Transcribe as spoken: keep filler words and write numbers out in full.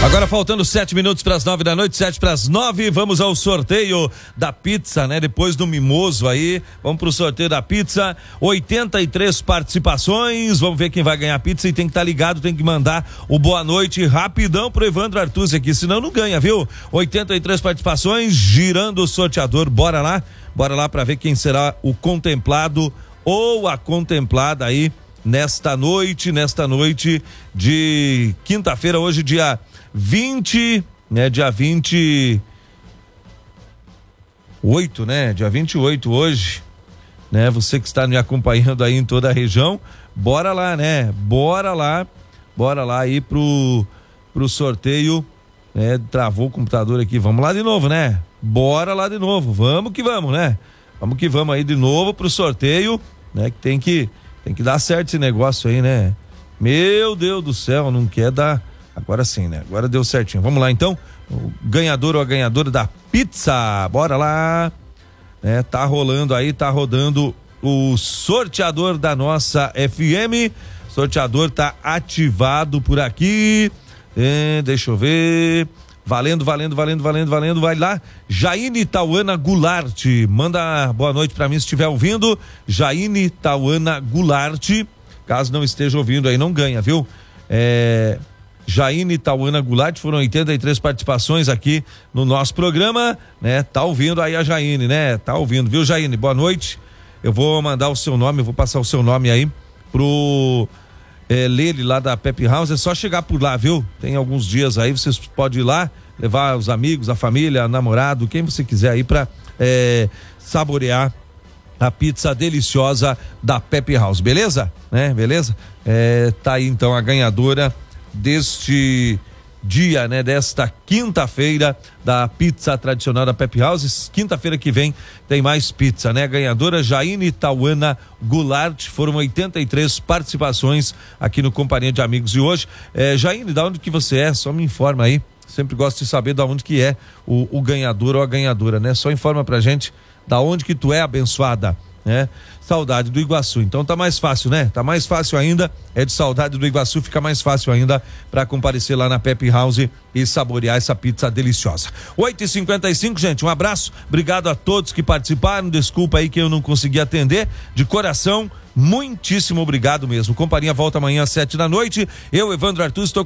Agora faltando sete minutos para as nove da noite, sete para as nove, vamos ao sorteio da pizza, né? Depois do mimoso aí, vamos pro sorteio da pizza, oitenta e três participações, vamos ver quem vai ganhar a pizza e tem que estar tá ligado, tem que mandar o boa noite rapidão pro Evandro Artuzzi aqui, senão não ganha, viu? oitenta e três participações, girando o sorteador, bora lá, bora lá para ver quem será o contemplado ou a contemplada aí nesta noite, nesta noite de quinta-feira, hoje dia vinte, né? Dia vinte e oito, né? Dia vinte e oito hoje, né? Você que está me acompanhando aí em toda a região, bora lá, né? Bora lá, bora lá aí pro, pro sorteio, né? Travou o computador aqui, vamos lá de novo, né? Bora lá de novo, vamos que vamos, né? Vamos que vamos aí de novo pro sorteio, né? Que tem que, tem que dar certo esse negócio aí, né? Meu Deus do céu, não quer dar. Agora sim, né? Agora deu certinho. Vamos lá então. O ganhador ou a ganhadora da pizza. Bora lá. É, tá rolando aí, tá rodando o sorteador da nossa F M. Sorteador tá ativado por aqui. É, deixa eu ver. Valendo, valendo, valendo, valendo, valendo. Vai lá. Jaine Tauana Goulart. Manda boa noite pra mim se estiver ouvindo. Jaine Tauana Goulart. Caso não esteja ouvindo aí, não ganha, viu? É. Jaine Tauana Goulart, foram oitenta e três participações aqui no nosso programa, né? Tá ouvindo aí a Jaine, né? Tá ouvindo, viu, Jaine? Boa noite. Eu vou mandar o seu nome, eu vou passar o seu nome aí pro é, Lele lá da Pep House. É só chegar por lá, viu? Tem alguns dias aí, vocês podem ir lá, levar os amigos, a família, namorado, quem você quiser aí pra é, saborear a pizza deliciosa da Pep House, beleza? Né? Beleza? É, tá aí então a ganhadora deste dia, né? Desta quinta-feira da pizza tradicional da Pep House. Quinta-feira que vem tem mais pizza, né? Ganhadora Jaine Tauana Goulart, foram oitenta e três participações aqui no Companhia de Amigos de hoje. É, Jaine, da onde que você é? Só me informa aí. Sempre gosto de saber da onde que é o, o ganhador ou a ganhadora, né? Só informa pra gente da onde que tu é, abençoada, né? Saudade do Iguaçu, então tá mais fácil, né? Tá mais fácil ainda, é de Saudade do Iguaçu, fica mais fácil ainda para comparecer lá na Pep House e saborear essa pizza deliciosa. oito e cinquenta e cinco, gente, um abraço, obrigado a todos que participaram, desculpa aí que eu não consegui atender, de coração, muitíssimo obrigado mesmo. Companhia volta amanhã às sete da noite, eu, Evandro Artuzzi, estou